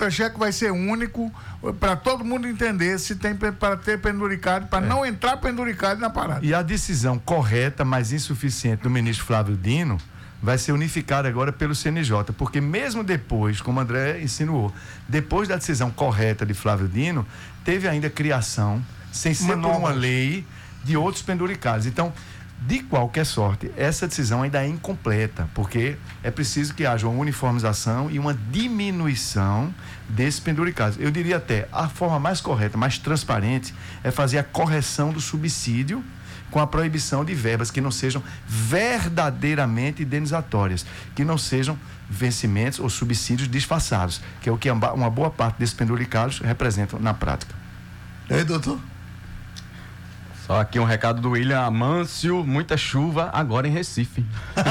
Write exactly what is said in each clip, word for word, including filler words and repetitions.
contra-cheque vai ser único para todo mundo entender se tem para ter penduricalho, para é. não entrar penduricalho na parada. E a decisão correta, mas insuficiente do ministro Flávio Dino vai ser unificada agora pelo C N J, porque mesmo depois, como o André insinuou, depois da decisão correta de Flávio Dino, teve ainda criação, sem ser por uma lei, de outros penduricalhos. Então, de qualquer sorte, essa decisão ainda é incompleta, porque é preciso que haja uma uniformização e uma diminuição desses penduricalhos. Eu diria até, a forma mais correta, mais transparente, é fazer a correção do subsídio com a proibição de verbas que não sejam verdadeiramente indenizatórias, que não sejam vencimentos ou subsídios disfarçados, que é o que uma boa parte desses penduricalhos representam na prática. E aí, doutor? Só aqui um recado do William Amâncio, muita chuva agora em Recife.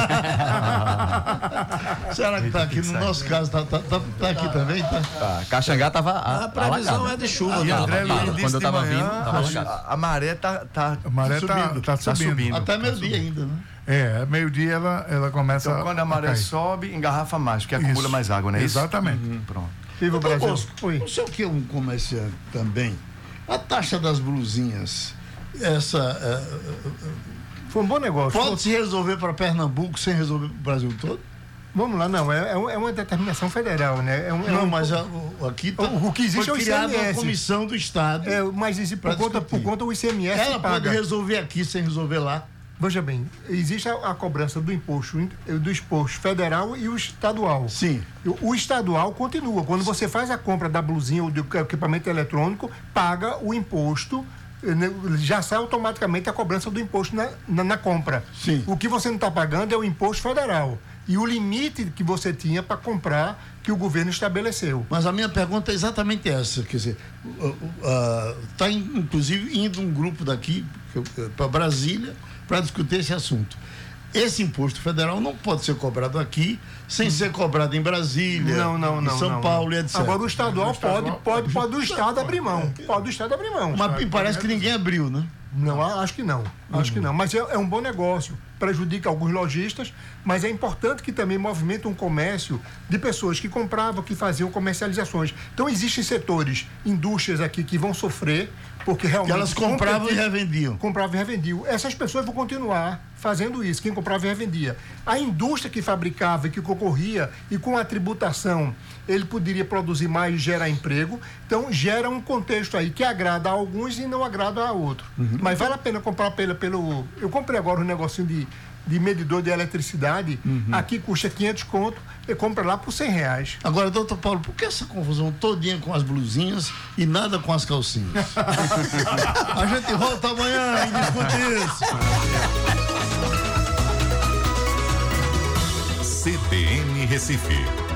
Será que está aqui no nosso caso? Está tá, tá, tá aqui também? Tá? Tá. Caxangá estava a, a previsão alagado. É de chuva. E André Luiz disse quando eu estava vindo, estava a, a maré está tá, a maré tá subindo. Tá, tá subindo. subindo. Até meio-dia ainda, né? É, meio-dia ela, ela começa então, quando a maré a sobe, engarrafa mais, porque acumula mais água, não é isso? Exatamente. Uhum. Pronto. Viva o Brasil. Não sei o que é um comerciante também. A taxa das blusinhas, essa uh, uh, foi um bom negócio. Pode se resolver para Pernambuco sem resolver para o Brasil todo? Vamos lá, não, é, é uma determinação federal, né? É um, não, é um, mas a, aqui tá, o, o que existe é o I C M S. Criada uma comissão do Estado. É, mas existe por conta, por conta do I C M S. Ela paga. Pode resolver aqui sem resolver lá. Veja bem, existe a, a cobrança do imposto, do imposto federal e o estadual. Sim. O, o estadual continua. Quando você faz a compra da blusinha ou do equipamento eletrônico, paga o imposto, já sai automaticamente a cobrança do imposto na, na, na compra. Sim. O que você não está pagando é o imposto federal. E o limite que você tinha para comprar, que o governo estabeleceu. Mas a minha pergunta é exatamente essa, quer dizer, está uh, uh, inclusive indo um grupo daqui para Brasília para discutir esse assunto. Esse imposto federal não pode ser cobrado aqui sem hum. ser cobrado em Brasília, não, não, não, em São não, Paulo não. e etcétera. Agora o estadual, o estadual pode, pode, pode, pode o Estado abrir mão. Pode o Estado abrir mão. Mas parece que ninguém abriu, né? Não, acho que não. Acho uhum. que não. Mas é, é um bom negócio. Prejudica alguns lojistas, mas é importante que também movimente um comércio de pessoas que compravam, que faziam comercializações. Então, existem setores, indústrias aqui que vão sofrer, porque realmente... Que elas compravam e revendiam. Compravam e revendiam. Essas pessoas vão continuar fazendo isso, quem comprava e revendia. A indústria que fabricava e que concorria, e com a tributação, ele poderia produzir mais e gerar emprego. Então, gera um contexto aí que agrada a alguns e não agrada a outros. Uhum. Mas vale a pena comprar pelo... pelo... Eu comprei agora um negocinho de, de medidor de eletricidade, uhum. aqui custa quinhentos conto, eu compro lá por cem reais. Agora, doutor Paulo, por que essa confusão todinha com as blusinhas e nada com as calcinhas? A gente volta amanhã e discute isso. C B N Recife.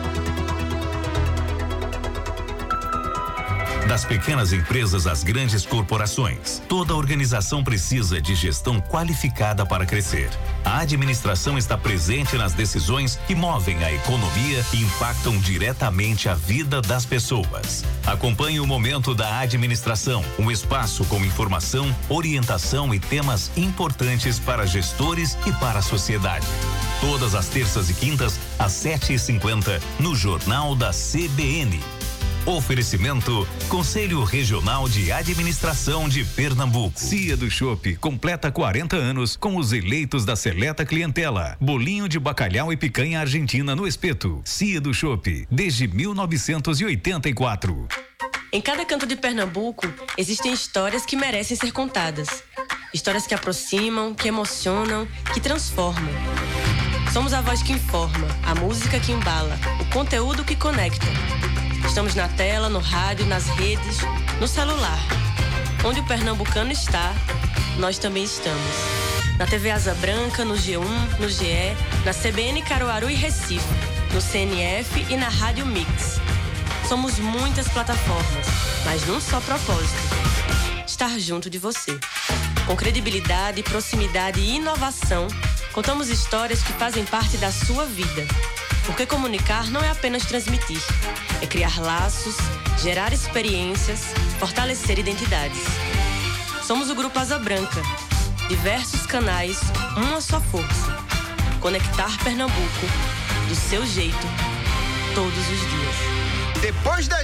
Das pequenas empresas às grandes corporações, toda organização precisa de gestão qualificada para crescer. A administração está presente nas decisões que movem a economia e impactam diretamente a vida das pessoas. Acompanhe o Momento da Administração, um espaço com informação, orientação e temas importantes para gestores e para a sociedade. Todas as terças e quintas, às sete e cinquenta, no Jornal da C B N. Oferecimento Conselho Regional de Administração de Pernambuco. Cia do Chopp completa quarenta anos com os eleitos da seleta clientela. Bolinho de bacalhau e picanha argentina no espeto. Cia do Chopp, desde mil novecentos e oitenta e quatro. Em cada canto de Pernambuco, existem histórias que merecem ser contadas. Histórias que aproximam, que emocionam, que transformam. Somos a voz que informa, a música que embala, o conteúdo que conecta. Estamos na tela, no rádio, nas redes, no celular. Onde o pernambucano está, nós também estamos. Na T V Asa Branca, no G um, no G E, na C B N Caruaru e Recife, no C N F e na Rádio Mix. Somos muitas plataformas, mas num só propósito: estar junto de você. Com credibilidade, proximidade e inovação, contamos histórias que fazem parte da sua vida. Porque comunicar não é apenas transmitir, é criar laços, gerar experiências, fortalecer identidades. Somos o Grupo Asa Branca. Diversos canais, uma só força. Conectar Pernambuco, do seu jeito, todos os dias. Depois da